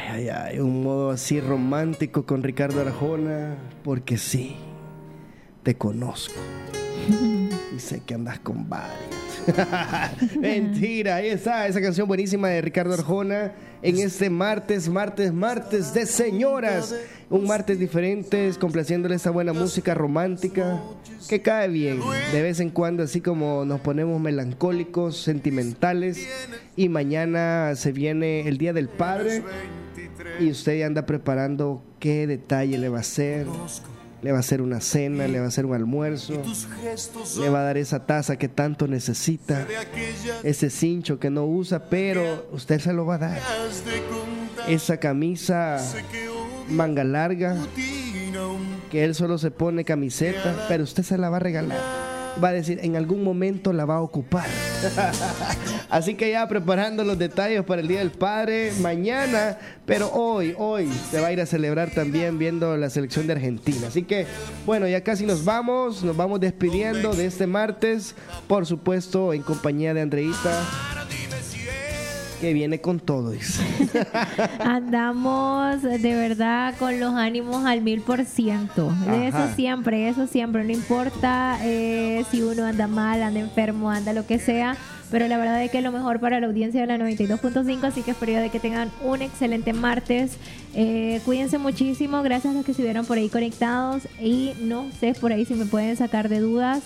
un modo así romántico con Ricardo Arjona, porque sí, te conozco y sé que andas con varias. Mentira, ahí está esa canción buenísima de Ricardo Arjona en este martes de señoras, un martes diferente, complaciéndole esta buena música romántica que cae bien de vez en cuando, así como nos ponemos melancólicos, sentimentales, y mañana se viene el Día del Padre y usted ya anda preparando qué detalle le va a hacer. Le va a hacer una cena, le va a hacer un almuerzo, le va a dar esa taza que tanto necesita, ese cincho que no usa, pero usted se lo va a dar. Esa camisa manga larga, que él solo se pone camiseta, pero usted se la va a regalar. Va a decir, en algún momento la va a ocupar. Así que ya preparando los detalles para el Día del Padre mañana, pero hoy se va a ir a celebrar también viendo la selección de Argentina. Así que, bueno, ya casi nos vamos despidiendo de este martes, por supuesto en compañía de Andreita, que viene con todo, dice. Andamos de verdad con los ánimos al 1000%. Eso siempre, no importa si uno anda mal, anda enfermo, anda lo que sea, pero la verdad es que es lo mejor para la audiencia de la 92.5, así que espero de que tengan un excelente martes. Cuídense muchísimo, gracias a los que estuvieron por ahí conectados, y no sé por ahí si me pueden sacar de dudas.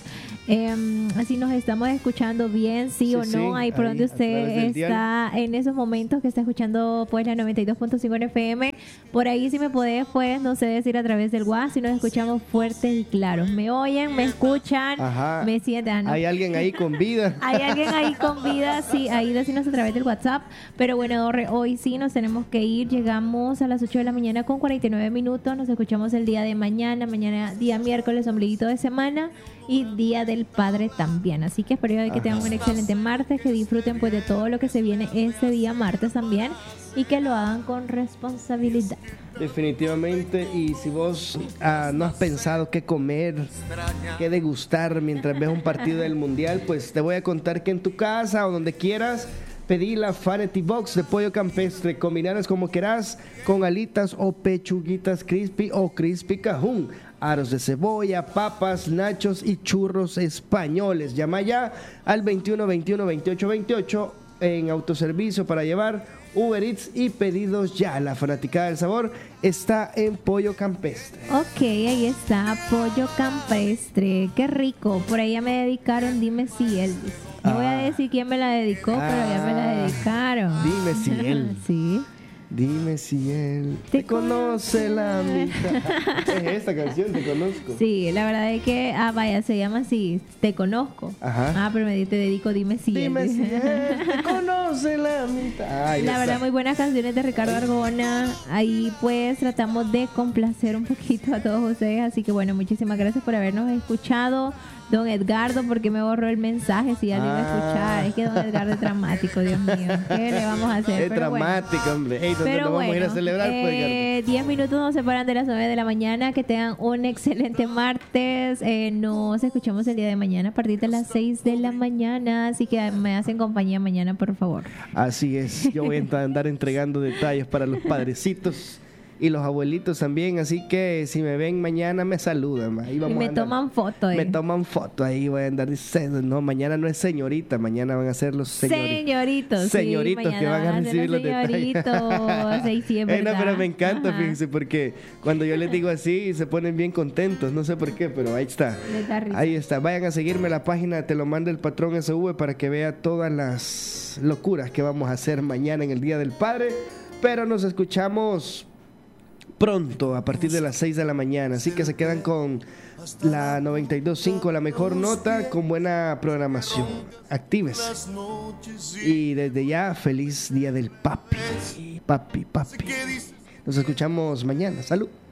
Así nos estamos escuchando bien, sí o no, ahí por donde usted está en esos momentos que está escuchando pues la 92.5 en FM, por ahí si me podés pues no sé decir a través del WhatsApp si nos escuchamos fuertes y claros, me oyen, me escuchan, me sientan, ¿no? Hay alguien ahí con vida. Hay alguien ahí con vida, sí, ahí decimos a través del WhatsApp. Pero bueno, hoy sí nos tenemos que ir, llegamos a las 8 de la mañana con 49 minutos, nos escuchamos el día de mañana día miércoles, ombliguito de semana y Día del Padre también, así que espero que tengan un excelente martes, que disfruten pues de todo lo que se viene este día martes también, y que lo hagan con responsabilidad. Definitivamente. Y si vos no has pensado qué comer, qué degustar mientras ves un partido del Mundial, pues te voy a contar que en tu casa o donde quieras, pedí la Fanity Box de pollo campestre. Combinarlas como quieras, con alitas o pechuguitas crispy o crispy cajún, aros de cebolla, papas, nachos y churros españoles. Llama ya al 21 21 28 28 en autoservicio para llevar, Uber Eats y pedidos ya. La fanaticada del sabor está en Pollo Campestre. Ok, ahí está, Pollo Campestre. Qué rico. Por ahí ya me dedicaron, dime si él. No voy a decir quién me la dedicó, pero ya me la dedicaron. Dime si él. Sí. Dime si él te conoce la mitad. Es esta canción, Te Conozco. Sí, la verdad es que, vaya, se llama así, Te Conozco. Ajá. Pero te dedico Dime si él. Dime si él te conoce la mitad. La verdad, muy buenas canciones de Ricardo Arjona. Ahí pues tratamos de complacer un poquito a todos ustedes. Así que bueno, muchísimas gracias por habernos escuchado. Don Edgardo, porque me borró el mensaje si ya lo iba a escuchar. Es que Don Edgardo es dramático, Dios mío. ¿Qué le vamos a hacer? Es dramático, hombre. Ey, ¿dónde nos vamos a ir a celebrar? 10 minutos nos separan de las 9 de la mañana. Que tengan un excelente martes. Nos escuchamos el día de mañana a partir de las 6 de la mañana. Así que me hacen compañía mañana, por favor. Así es. Yo voy a andar entregando detalles para los padrecitos y los abuelitos también, así que si me ven mañana me saludan. Ahí vamos, y me toman foto. Me toman foto, ahí voy a andar diciendo, no, mañana no es señorita, mañana van a ser los señoritos. Señoritos, sí, que van a recibir los detalles. Sí, es verdad. No, pero me encanta, fíjense, porque cuando yo les digo así, se ponen bien contentos, no sé por qué, pero ahí está. Ahí está, vayan a seguirme la página, te lo manda el patrón SV para que vea todas las locuras que vamos a hacer mañana en el Día del Padre, pero nos escuchamos pronto a partir de las 6 de la mañana, así que se quedan con la 92.5, la mejor nota, con buena programación. Actives. Y desde ya, feliz Día del Papi. Papi. Nos escuchamos mañana. Salud.